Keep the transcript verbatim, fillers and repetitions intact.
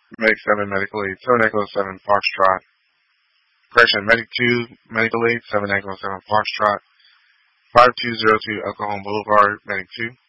Medic seven, Medical Aid seven Echo seven, Foxtrot. Correction, Medic two, Medical Aid seven Echo seven, Foxtrot. five two zero two Elkhorn Boulevard, Medic two.